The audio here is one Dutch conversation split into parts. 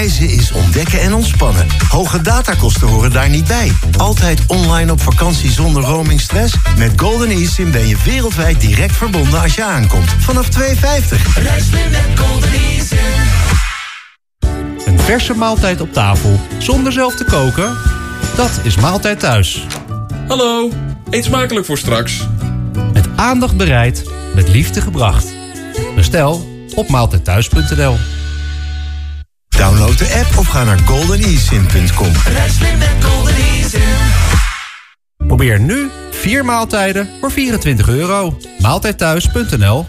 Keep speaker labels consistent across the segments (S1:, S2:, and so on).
S1: Reizen is ontdekken en ontspannen. Hoge datakosten horen daar niet bij. Altijd online op vakantie zonder roamingstress? Met Golden eSIM ben je wereldwijd direct verbonden als je aankomt. Vanaf €2,50.
S2: Reis met Golden eSIM.
S3: Een verse maaltijd op tafel, zonder zelf te koken? Dat is Maaltijd Thuis.
S4: Hallo, eet smakelijk voor straks.
S3: Met aandacht bereid, met liefde gebracht. Bestel op maaltijdthuis.nl.
S1: Download de app of ga naar goldenesim.com.
S2: Reis met Golden eSIM.
S3: Probeer nu 4 maaltijden voor €24. Maaltijdthuis.nl.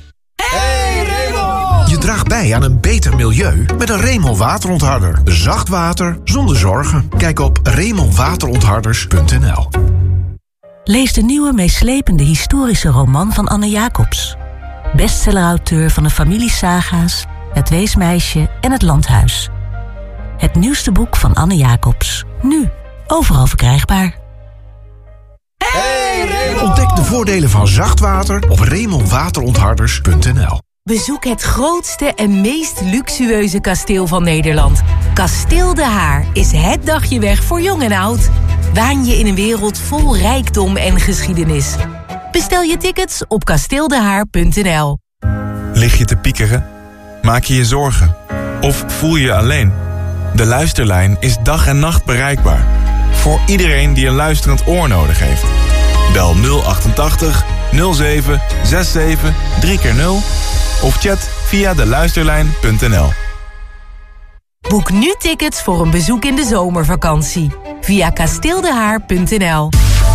S5: Je draagt bij aan een beter milieu met een Remel waterontharder. Zacht water zonder zorgen. Kijk op remelwaterontharders.nl.
S6: Lees de nieuwe meeslepende historische roman van Anne Jacobs. Bestsellerauteur van de familiesaga's, Het Weesmeisje en Het Landhuis. Het nieuwste boek van Anne Jacobs. Nu overal verkrijgbaar.
S5: Ontdek de voordelen van zacht water op remelwaterontharders.nl.
S7: Bezoek het grootste en meest luxueuze kasteel van Nederland. Kasteel De Haar is het dagje weg voor jong en oud. Waan je in een wereld vol rijkdom en geschiedenis. Bestel je tickets op kasteeldehaar.nl.
S8: Lig je te piekeren? Maak je je zorgen? Of voel je je alleen? De Luisterlijn is dag en nacht bereikbaar. Voor iedereen die een luisterend oor nodig heeft. Bel 088 07 67 3x0 of chat via deluisterlijn.nl.
S7: Boek nu tickets voor een bezoek in de zomervakantie. Via kasteeldehaar.nl.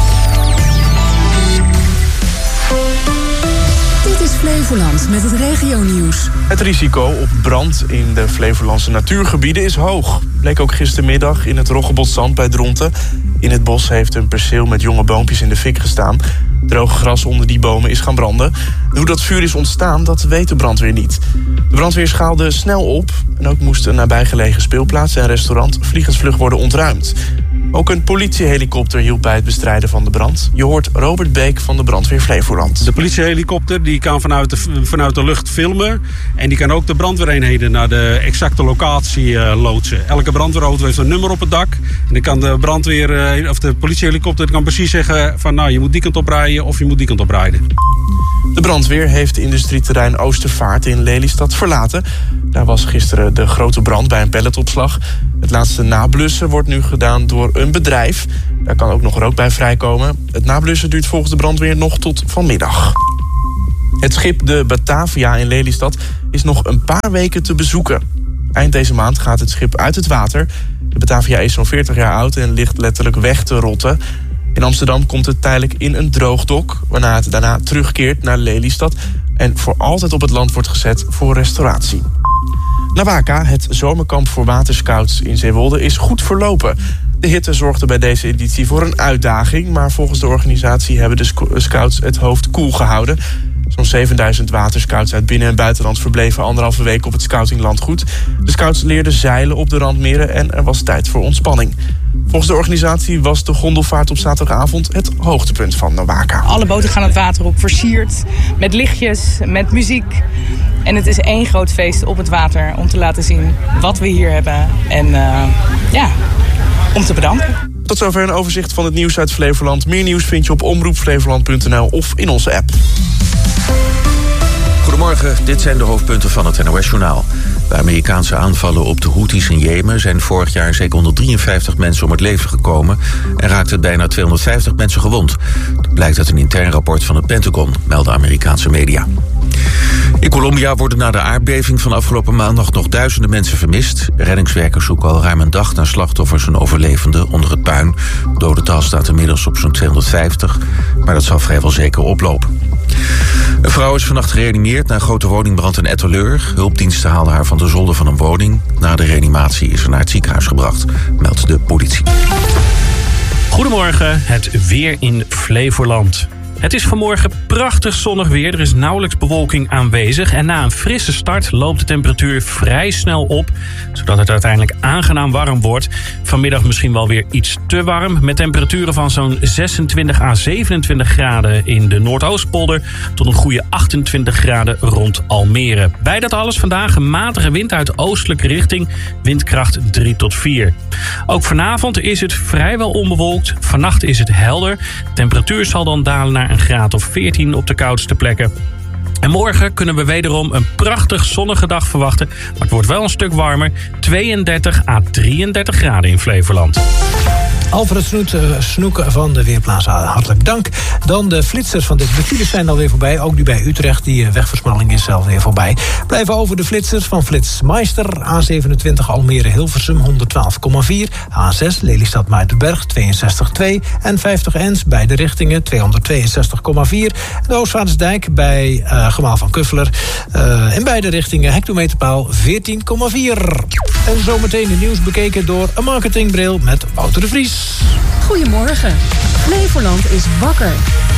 S9: Dit is Flevoland met het regionieuws.
S10: Het risico op brand in de Flevolandse natuurgebieden is hoog. Bleek ook gistermiddag in het Roggebotszand bij Dronten. In het bos heeft een perceel met jonge boompjes in de fik gestaan. Droog gras onder die bomen is gaan branden. En hoe dat vuur is ontstaan, dat weet de brandweer niet. De brandweer schaalde snel op. En ook moest een nabijgelegen speelplaats en restaurant vliegensvlug worden ontruimd. Ook een politiehelikopter hielp bij het bestrijden van de brand. Je hoort Robert Beek van de brandweer Flevoland.
S11: De politiehelikopter die kan vanuit de lucht filmen. En die kan ook de brandweereenheden naar de exacte locatie loodsen. Elke brandweerauto heeft een nummer op het dak. En dan kan de politiehelikopter kan precies zeggen van nou, je moet die kant op rijden of je moet die kant op rijden.
S10: De brandweer heeft industrieterrein Oostervaart in Lelystad verlaten. Daar was gisteren de grote brand bij een palletopslag. Het laatste nablussen wordt nu gedaan door een bedrijf. Daar kan ook nog rook bij vrijkomen. Het nablussen duurt volgens de brandweer nog tot vanmiddag. Het schip de Batavia in Lelystad is nog een paar weken te bezoeken. Eind deze maand gaat het schip uit het water. De Batavia is zo'n 40 jaar oud en ligt letterlijk weg te rotten. In Amsterdam komt het tijdelijk in een droogdok, waarna het daarna terugkeert naar Lelystad en voor altijd op het land wordt gezet voor restauratie. Nawaka, het zomerkamp voor waterscouts in Zeewolde, is goed verlopen. De hitte zorgde bij deze editie voor een uitdaging, maar volgens de organisatie hebben de scouts het hoofd koel gehouden. Zo'n 7000 waterscouts uit binnen- en buitenland verbleven 1,5 week op het scoutinglandgoed. De scouts leerden zeilen op de randmeren en er was tijd voor ontspanning. Volgens de organisatie was de gondelvaart op zaterdagavond het hoogtepunt van Nawaka.
S12: Alle boten gaan het water op, versierd, met lichtjes, met muziek. En het is één groot feest op het water om te laten zien wat we hier hebben. En om te bedanken.
S10: Tot zover een overzicht van het nieuws uit Flevoland. Meer nieuws vind je op omroepflevoland.nl of in onze app.
S13: Goedemorgen, dit zijn de hoofdpunten van het NOS-journaal. De Amerikaanse aanvallen op de Houthis in Jemen zijn vorig jaar zeker 153 mensen om het leven gekomen en raakten bijna 250 mensen gewond. Dat blijkt uit een intern rapport van het Pentagon, melden Amerikaanse media. In Colombia worden na de aardbeving van afgelopen maandag nog duizenden mensen vermist. Reddingswerkers zoeken al ruim een dag naar slachtoffers en overlevenden onder het puin. Het dodental staat inmiddels op zo'n 250, maar dat zal vrijwel zeker oplopen. Een vrouw is vannacht gereanimeerd na een grote woningbrand in Etteleur. Hulpdiensten haalden haar van de zolder van een woning. Na de reanimatie is ze naar het ziekenhuis gebracht, meldt de politie.
S14: Goedemorgen, het weer in Flevoland. Het is vanmorgen prachtig zonnig weer. Er is nauwelijks bewolking aanwezig. En na een frisse start loopt de temperatuur vrij snel op, zodat het uiteindelijk aangenaam warm wordt. Vanmiddag misschien wel weer iets te warm, met temperaturen van zo'n 26 à 27 graden in de Noordoostpolder tot een goede 28 graden rond Almere. Bij dat alles vandaag een matige wind uit oostelijke richting, windkracht 3 tot 4. Ook vanavond is het vrijwel onbewolkt. Vannacht is het helder. De temperatuur zal dan dalen naar een graad of 14 op de koudste plekken. En morgen kunnen we wederom een prachtig zonnige dag verwachten. Maar het wordt wel een stuk warmer. 32 à 33 graden in Flevoland.
S15: Alfred Snoek van de Weerplaza, hartelijk dank. Dan de flitsers van dit. De files zijn alweer voorbij. Ook die bij Utrecht, die wegversmalling is alweer voorbij. Blijven over de flitsers van Flitsmeister. A27 Almere-Hilversum 112,4. A6 Lelystad-Muidenberg 62,2. En 50 Ens beide richtingen 262,4. De Oostvaardersdijk bij Gemaal van Kuffler. In beide richtingen hectometerpaal 14,4. En zometeen het nieuws bekeken door een marketingbril met Wouter de Vries.
S9: Goedemorgen. Flevoland is wakker.